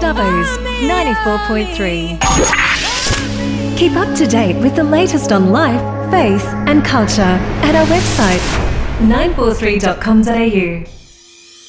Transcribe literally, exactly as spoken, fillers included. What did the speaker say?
Dubbo's ninety-four point three. Keep up to date with the latest on life, faith and culture at our website nine four three dot com dot a u.